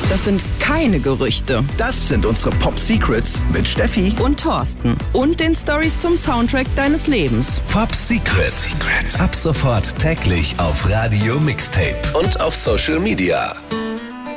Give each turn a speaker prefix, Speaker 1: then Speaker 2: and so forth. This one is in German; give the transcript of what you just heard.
Speaker 1: Das sind keine Gerüchte.
Speaker 2: Das sind unsere Pop Secrets mit Steffi
Speaker 1: Und Thorsten. Und den Stories zum Soundtrack deines Lebens.
Speaker 3: Pop Secret. Ab sofort täglich auf Radio Mixtape und auf Social Media.